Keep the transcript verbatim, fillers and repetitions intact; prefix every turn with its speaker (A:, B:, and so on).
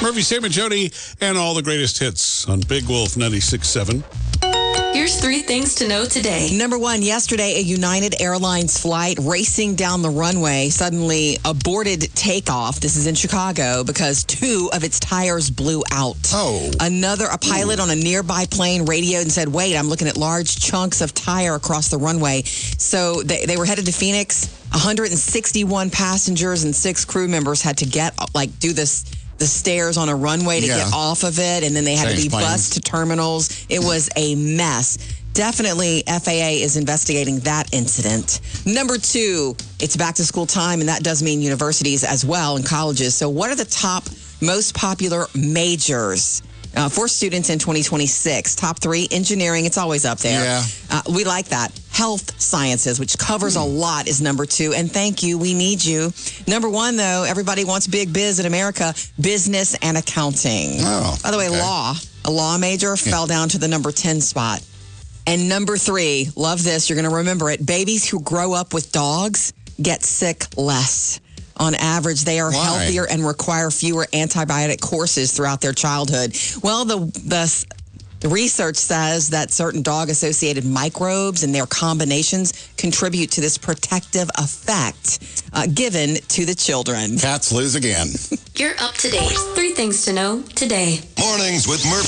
A: Murphy, Sam, and Jody, and all the greatest hits on Big Wolf ninety-six point seven.
B: Here's three things to know today.
C: Number one, yesterday, a United Airlines flight racing down the runway suddenly aborted takeoff. This is in Chicago because two of its tires blew out.
D: Oh.
C: Another, a pilot on a nearby plane radioed and said, wait, I'm looking at large chunks of tire across the runway. So they, they were headed to Phoenix. one hundred sixty-one passengers and six crew members had to get, like, do this the stairs on a runway to
D: Yeah.
C: get off of it, and then they had
D: Change
C: to be
D: planes.
C: bused to terminals. It was a mess. Definitely, F A A is investigating that incident. Number two, it's back to school time, and that does mean universities as well and colleges. So what are the top most popular majors uh, for students in twenty twenty-six? Top three, engineering, it's always up there.
D: Yeah.
C: Uh, we like that. Health sciences, which covers a lot, is number two. And thank you. We need you. Number one, though, everybody wants big biz in America, business and accounting.
D: Oh,
C: By the way,
D: okay.
C: law, a law major, fell down to the number ten spot. And number three, love this, you're going to remember it. Babies who grow up with dogs get sick less. On average, they are
D: Why?
C: healthier and require fewer antibiotic courses throughout their childhood. Well, the the The research says that certain dog-associated microbes and their combinations contribute to this protective effect uh, given to the children.
D: Cats lose again.
B: You're up to date. Three things to know today.
E: Mornings with Murphy.